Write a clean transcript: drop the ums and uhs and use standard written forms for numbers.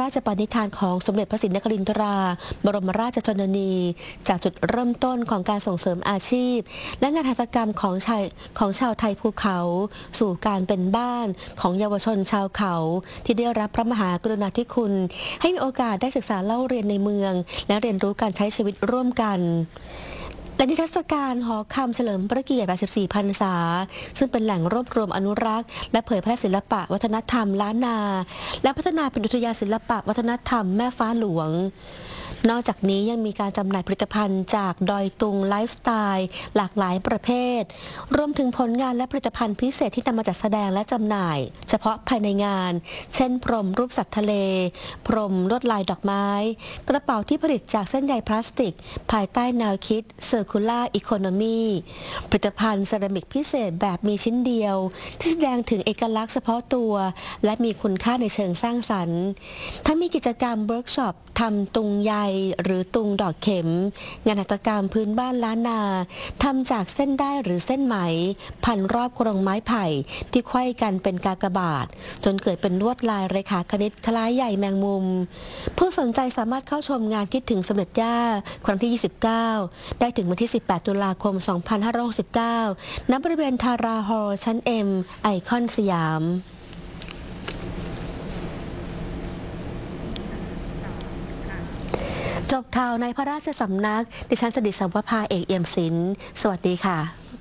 ราชปณิธานของสมเด็จพระศรีนครินทราบรมราชชนนีจากจุดเริ่มต้นของการส่งเสริมอาชีพและงานหัตถกรรมของชาวไทยภูเขาสู่การเป็นบ้านของเยาวชนชาวเขาที่ได้รับพระมหากรุณาธิคุณให้มีโอกาสได้ศึกษาเล่าเรียนในเมืองและเรียนรู้การใช้ชีวิตร่วมกันและนิทรรศการหอคำเฉลิมพระเกียรติ84 พรรษาซึ่งเป็นแหล่งรวบรวมอนุรักษ์และเผยแพร่ศิลปะวัฒนธรรมล้านนาและพัฒนาเป็นอุทยานศิลปะวัฒนธรรมแม่ฟ้าหลวงนอกจากนี้ยังมีการจำหน่ายผลิตภัณฑ์จากดอยตุงไลฟ์สไตล์หลากหลายประเภทรวมถึงผลงานและผลิตภัณฑ์พิเศษที่นำมาจัดแสดงและจำหน่ายเฉพาะภายในงานเช่นพรมรูปสัตว์ทะเลพรมลวดลายดอกไม้กระเป๋าที่ผลิตจากเส้นใยพลาสติกภายใต้แนวคิด Circular Economy ผลิตภัณฑ์เซรามิกพิเศษแบบมีชิ้นเดียวที่แสดงถึงเอกลักษณ์เฉพาะตัวและมีคุณค่าในเชิงสร้างสรรค์ทั้งมีกิจกรรมเวิร์กช็อปทำตุงใยหรือตุงดอกเข็มงานหัตถกรรมพื้นบ้านล้านนาทำจากเส้นได้หรือเส้นไหมพันรอบกรงไม้ไผ่ที่ไขว้กันเป็นกากบาทจนเกิดเป็นลวดลายเรขาคณิตคล้ายใยแมงมุมผู้สนใจสามารถเข้าชมงานคิดถึงสมเด็จย่าครั้งที่ 29ได้ถึงวันที่ 18 ตุลาคม 2569 ณ บริเวณทาราฮอลล์ชั้น M ไอคอนสยามจบข่าวในพระราชสำนักดิฉันสดิษฐ์ สัมวภาเอกเอี่ยมศิลป์สวัสดีค่ะ